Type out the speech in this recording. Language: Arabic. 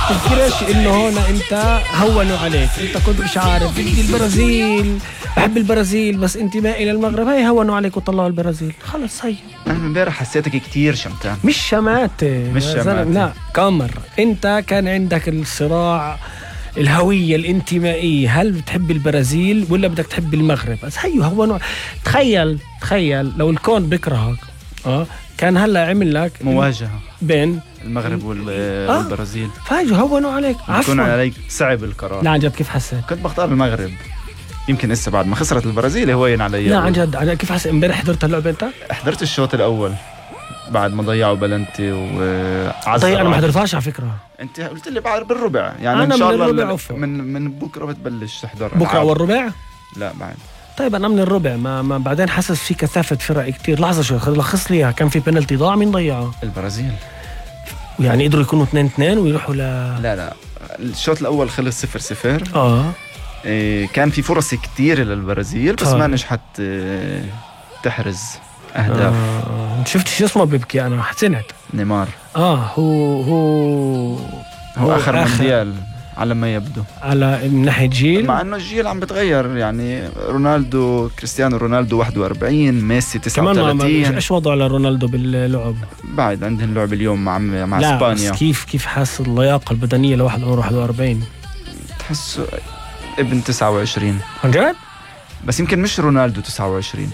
تفكرش انه هون انت هونوا عليك، انت كنت مش عارف بدي البرازيل، بحب البرازيل بس انتمائي الى المغرب، هي هونوا عليك وطلعوا البرازيل، خلص هي. انا امبارح حسيتك كتير شمتان. مش شماتة، مش شماتة. لا كامر، انت كان عندك الصراع الهوية الانتمائية، هل بتحب البرازيل ولا بدك تحب المغرب؟ بس هيو هونوا. تخيل لو الكون بكرهك كان هلا عمل لك مواجهة بين المغرب والبرازيل، فاجوا هونوا عليك. يكون عليك صعب القرار. لا عن جد كيف حسيت؟ كنت بختار المغرب، يمكن لسه بعد ما خسرت البرازيل هوين علي. لا عن جد كيف حسيت امبارح؟ حضرت اللعبة انت؟ حضرت الشوط الاول بعد ما ضيعوا بلنتي وعزروا. طيب انا ما حضرتهاش على فكرة. انت قلت لي بعد بالربع، يعني أنا ان شاء من الله الربع وفوق. من بكره بتبلش تحضر. بكره والربع؟ لا بعد. طيب انا من الربع، ما بعدين حاسس في كثافة فرق كتير. لحظة شوي لخص لي اياها، كان في بنالتي ضاع، مين ضيعه؟ البرازيل. يعني قدروا يكونوا 2-2 ويروحوا لا الشوط الاول خلص 0-0. كان في فرص كتير للبرازيل بس ما نجحت تحرز اهداف. شفت شو اسمه بيبكي، انا حزنت. نيمار. هو اخر مونديال على ما يبدو، على من ناحيه جيل، مع انه الجيل عم بتغير. يعني رونالدو، كريستيانو رونالدو 41، ميسي 39. كمان ايش وضعه لرونالدو باللعب؟ بعد عندهم لعب اليوم مع اسبانيا. كيف حاس اللياقه البدنيه لواحد عمره 41؟ تحسه ابن 29 عن جد؟ بس يمكن مش رونالدو 29.